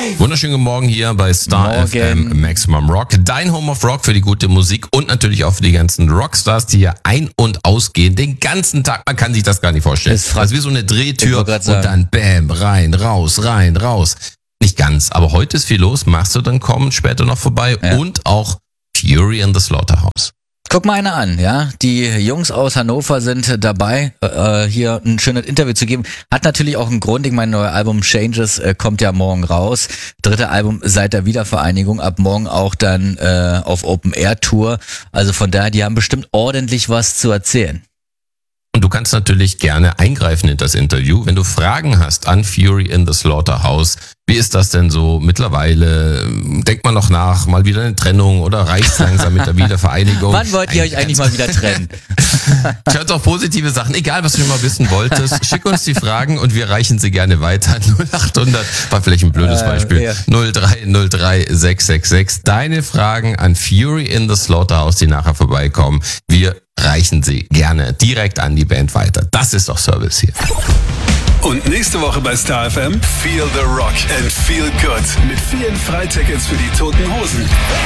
Wunderschönen guten Morgen hier bei Star FM Maximum Rock. Dein Home of Rock für die gute Musik und natürlich auch für die ganzen Rockstars, die hier ein- und ausgehen. Den ganzen Tag, man kann sich das gar nicht vorstellen. Das ist wie so eine Drehtür und dann bam, rein, raus. Nicht ganz, aber heute ist viel los. Mastodon kommen später noch vorbei und auch Fury in the Slaughterhouse. Guck mal einer an, ja. Die Jungs aus Hannover sind dabei, hier ein schönes Interview zu geben. Hat natürlich auch einen Grund. Ich mein neues Album Changes kommt ja morgen raus. 3. Album seit der Wiedervereinigung. Ab morgen auch dann auf Open-Air-Tour. Also von daher, die haben bestimmt ordentlich was zu erzählen. Und du kannst natürlich gerne eingreifen in das Interview, wenn du Fragen hast an Fury in the Slaughterhouse. Wie ist das denn so mittlerweile? Denkt man noch nach, mal wieder eine Trennung oder reicht's langsam mit der Wiedervereinigung? Wann wollt ihr euch eigentlich mal wieder trennen? Ich hatte auch positive Sachen, egal was du mal wissen wolltest. Schick uns die Fragen und wir reichen sie gerne weiter. 0800, war vielleicht ein blödes Beispiel. 0303 666. Deine Fragen an Fury in the Slaughterhouse, die nachher vorbeikommen. Wir reichen sie gerne direkt an die Band weiter. Das ist doch Service hier. Und nächste Woche bei Star FM Feel the Rock and Feel Good mit vielen Freitickets für die Toten Hosen.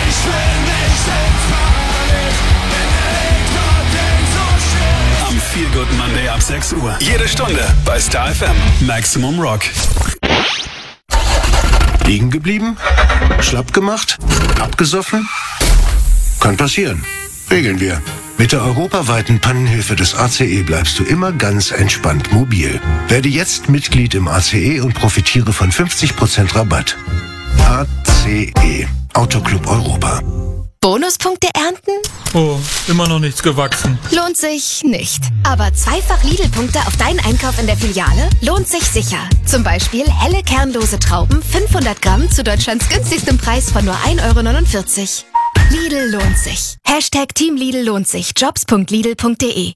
Am Feel Good Monday ab 6 Uhr. Jede Stunde bei Star FM Maximum Rock. Liegen geblieben? Schlapp gemacht? Abgesoffen? Kann passieren. Regeln wir. Mit der europaweiten Pannenhilfe des ACE bleibst du immer ganz entspannt mobil. Werde jetzt Mitglied im ACE und profitiere von 50% Rabatt. ACE. Autoclub Europa. Bonuspunkte ernten? Oh, immer noch nichts gewachsen. Lohnt sich nicht. Aber zweifach Lidl-Punkte auf deinen Einkauf in der Filiale lohnt sich sicher. Zum Beispiel helle kernlose Trauben, 500 Gramm zu Deutschlands günstigstem Preis von nur 1,49 €. Lidl lohnt sich. Hashtag Team Lidl lohnt sich. Jobs.lidl.de.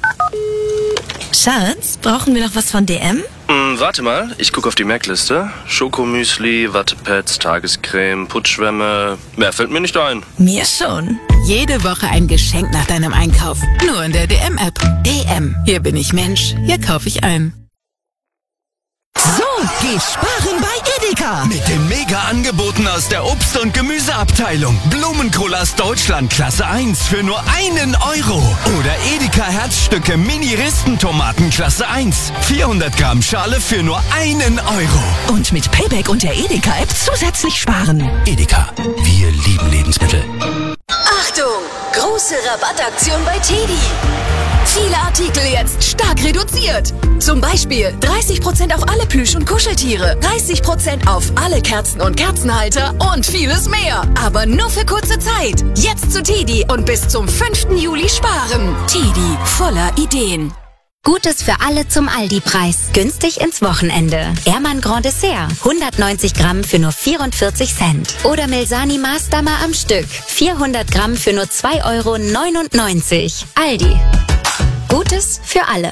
Schatz, brauchen wir noch was von DM? Warte mal, ich gucke auf die Merkliste. Schokomüsli, Wattepads, Tagescreme, Putzschwämme. Mehr fällt mir nicht ein. Mir schon. Jede Woche ein Geschenk nach deinem Einkauf. Nur in der DM-App. DM. Hier bin ich Mensch. Hier kaufe ich ein. So geht Sparen bei Edeka. Mit den Mega-Angeboten aus der Obst- und Gemüseabteilung. Blumenkohl aus Deutschland Klasse 1 für nur 1 €. Oder Edeka Herzstücke Mini-Ristentomaten Klasse 1. 400 Gramm Schale für nur 1 €. Und mit Payback und der Edeka-App zusätzlich sparen. Edeka, wir lieben Lebensmittel. Achtung! Große Rabattaktion bei Teddy. Viele Artikel jetzt stark reduziert. Zum Beispiel 30% auf alle Plüsch- und Kuscheltiere, 30% auf alle Kerzen und Kerzenhalter und vieles mehr. Aber nur für kurze Zeit. Jetzt zu Teddy und bis zum 5. Juli sparen. Teddy, voller Ideen. Gutes für alle zum Aldi-Preis. Günstig ins Wochenende. Ehrmann Grand Dessert. 190 Gramm für nur 44 Cent. Oder Milsani Maßdammer am Stück. 400 Gramm für nur 2,99 €. Aldi. Gutes für alle.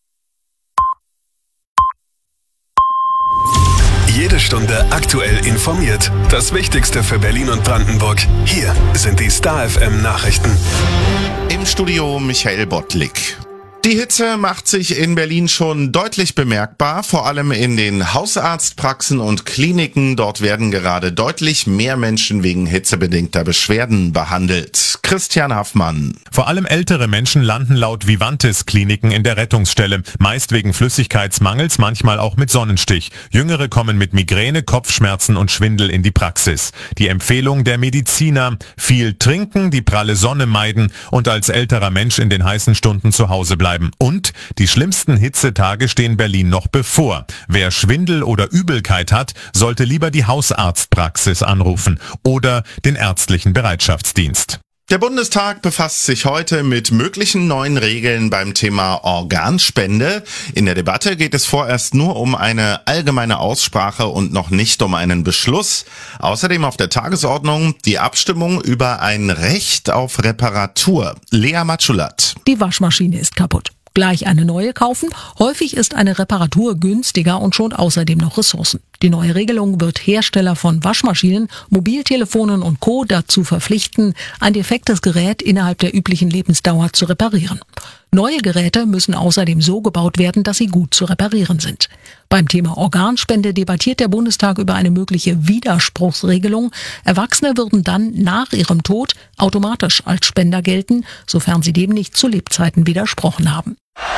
Jede Stunde aktuell informiert. Das Wichtigste für Berlin und Brandenburg. Hier sind die Star FM Nachrichten. Im Studio Michael Bottlik. Die Hitze macht sich in Berlin schon deutlich bemerkbar, vor allem in den Hausarztpraxen und Kliniken. Dort werden gerade deutlich mehr Menschen wegen hitzebedingter Beschwerden behandelt. Christian Haffmann. Vor allem ältere Menschen landen laut Vivantes-Kliniken in der Rettungsstelle, meist wegen Flüssigkeitsmangels, manchmal auch mit Sonnenstich. Jüngere kommen mit Migräne, Kopfschmerzen und Schwindel in die Praxis. Die Empfehlung der Mediziner: viel trinken, die pralle Sonne meiden und als älterer Mensch in den heißen Stunden zu Hause bleiben. Und die schlimmsten Hitzetage stehen Berlin noch bevor. Wer Schwindel oder Übelkeit hat, sollte lieber die Hausarztpraxis anrufen oder den ärztlichen Bereitschaftsdienst. Der Bundestag befasst sich heute mit möglichen neuen Regeln beim Thema Organspende. In der Debatte geht es vorerst nur um eine allgemeine Aussprache und noch nicht um einen Beschluss. Außerdem auf der Tagesordnung die Abstimmung über ein Recht auf Reparatur. Lea Matschulat. Die Waschmaschine ist kaputt. Gleich eine neue kaufen? Häufig ist eine Reparatur günstiger und schont außerdem noch Ressourcen. Die neue Regelung wird Hersteller von Waschmaschinen, Mobiltelefonen und Co. dazu verpflichten, ein defektes Gerät innerhalb der üblichen Lebensdauer zu reparieren. Neue Geräte müssen außerdem so gebaut werden, dass sie gut zu reparieren sind. Beim Thema Organspende debattiert der Bundestag über eine mögliche Widerspruchsregelung. Erwachsene würden dann nach ihrem Tod automatisch als Spender gelten, sofern sie dem nicht zu Lebzeiten widersprochen haben.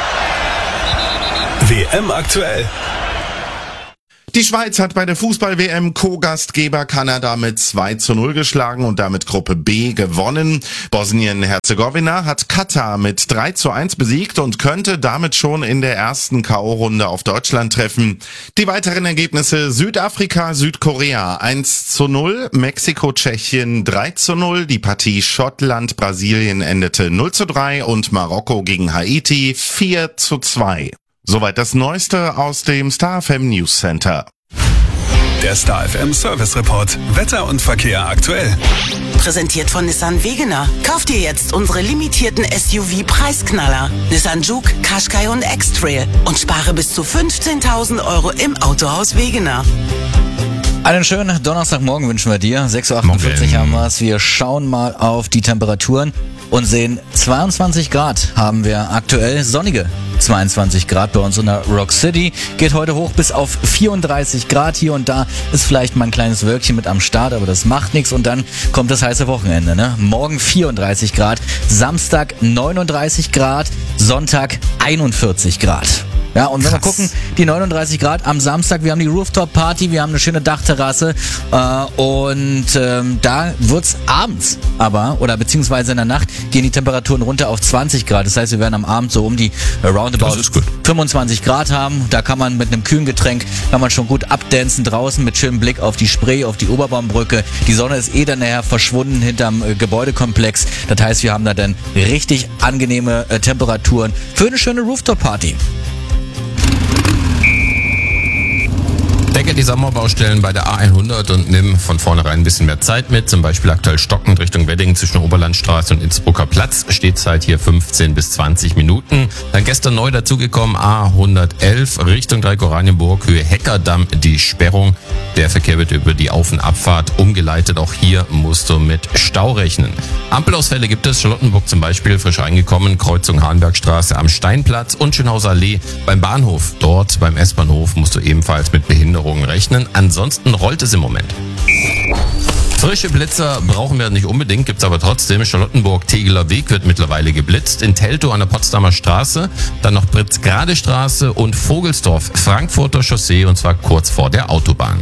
WM aktuell. Die Schweiz hat bei der Fußball-WM Co-Gastgeber Kanada mit 2:0 geschlagen und damit Gruppe B gewonnen. Bosnien-Herzegowina hat Katar mit 3:1 besiegt und könnte damit schon in der ersten K.O.-Runde auf Deutschland treffen. Die weiteren Ergebnisse: Südafrika, Südkorea 1:0, Mexiko, Tschechien 3:0, die Partie Schottland, Brasilien endete 0:3 und Marokko gegen Haiti 4:2. Soweit das Neueste aus dem Star FM News Center. Der Star FM Service Report. Wetter und Verkehr aktuell. Präsentiert von Nissan Wegener. Kauft ihr jetzt unsere limitierten SUV-Preisknaller. Nissan Juke, Qashqai und X-Trail. Und spare bis zu 15.000 € im Autohaus Wegener. Einen schönen Donnerstagmorgen wünschen wir dir. 6:48 Uhr haben wir es. Wir schauen mal auf die Temperaturen und sehen 22 Grad haben wir aktuell. Sonnige 22 Grad bei uns in der Rock City. Geht heute hoch bis auf 34 Grad. Hier und da ist vielleicht mal ein kleines Wölkchen mit am Start, aber das macht nichts. Und dann kommt das heiße Wochenende. Ne? Morgen 34 Grad, Samstag 39 Grad, Sonntag 41 Grad. Ja, und wenn wir gucken, die 39 Grad am Samstag, wir haben die Rooftop-Party, wir haben eine schöne Dachterrasse und da wird's abends aber, beziehungsweise in der Nacht, gehen die Temperaturen runter auf 20 Grad. Das heißt, wir werden am Abend so um die roundabout 25 Grad haben. Da kann man mit einem kühlen Getränk, kann man schon gut abdancen draußen mit schönem Blick auf die Spree, auf die Oberbaumbrücke. Die Sonne ist dann nachher verschwunden hinterm Gebäudekomplex. Das heißt, wir haben da dann richtig angenehme Temperaturen für eine schöne Rooftop-Party. Decke die Sommerbaustellen bei der A100 und nimm von vornherein ein bisschen mehr Zeit mit. Zum Beispiel aktuell stockend Richtung Wedding zwischen Oberlandstraße und Innsbrucker Platz. Steht hier 15 bis 20 Minuten. Dann gestern neu dazugekommen A111 Richtung Dreieck-Oranienburg, Höhe Heckerdamm, die Sperrung. Der Verkehr wird über die Auf- und Abfahrt umgeleitet. Auch hier musst du mit Stau rechnen. Ampelausfälle gibt es. Charlottenburg zum Beispiel, frisch eingekommen. Kreuzung Hahnbergstraße am Steinplatz und Schönhauser Allee beim Bahnhof. Dort beim S-Bahnhof musst du ebenfalls mit Behinderung rechnen. Ansonsten rollt es im Moment. Frische Blitzer brauchen wir nicht unbedingt, gibt's aber trotzdem. Charlottenburg-Tegeler Weg wird mittlerweile geblitzt. In Teltow an der Potsdamer Straße, dann noch Britzgrade Straße und Vogelsdorf, Frankfurter Chaussee, und zwar kurz vor der Autobahn.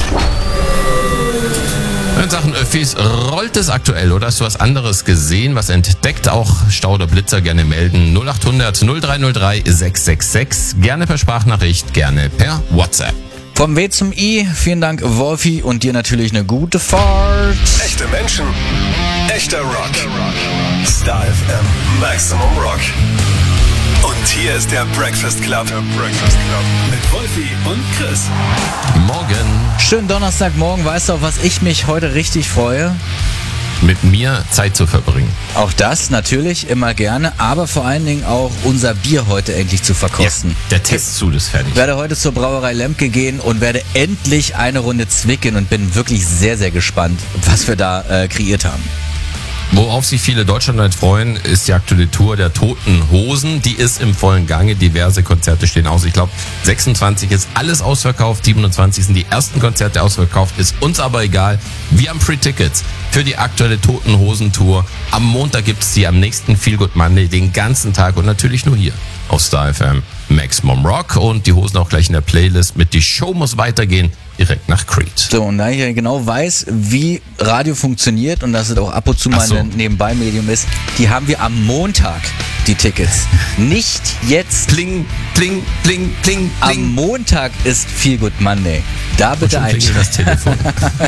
In Sachen Öffis, rollt es aktuell oder hast du was anderes gesehen, was entdeckt? Auch Stau oder Blitzer gerne melden. 0800 0303 666. Gerne per Sprachnachricht, gerne per WhatsApp. Vom W zum I, vielen Dank Wolfi und dir natürlich eine gute Fahrt. Echte Menschen, echter Rock. Star FM, Maximum Rock. Und hier ist der Breakfast Club. Mit Wolfi und Chris. Morgen. Schönen Donnerstagmorgen. Weißt du, auf was ich mich heute richtig freue? Mit mir Zeit zu verbringen. Auch das natürlich immer gerne, aber vor allen Dingen auch unser Bier heute endlich zu verkosten. Ja, der Testzug ist fertig. Ich werde heute zur Brauerei Lemke gehen und werde endlich eine Runde zwicken und bin wirklich sehr, sehr gespannt, was wir da kreiert haben. Worauf sich viele deutschlandweit freuen, ist die aktuelle Tour der Toten Hosen. Die ist im vollen Gange. Diverse Konzerte stehen aus. Ich glaube, 26 ist alles ausverkauft. 27 sind die ersten Konzerte ausverkauft. Ist uns aber egal. Wir haben Free Tickets für die aktuelle Toten Hosen Tour. Am Montag gibt's die, am nächsten Feel Good Monday den ganzen Tag und natürlich nur hier auf Star FM Maximum Rock. Und die Hosen auch gleich in der Playlist mit Die Show muss weitergehen. Direkt nach Creed. So, und da ich ja genau weiß, wie Radio funktioniert und dass es auch ab und zu mal ein Nebenbei-Medium ist, die haben wir am Montag, die Tickets. Nicht jetzt. Pling, pling, pling, pling, pling. Am Montag ist Feel Good Monday. Da bitte einschalten. Das Telefon.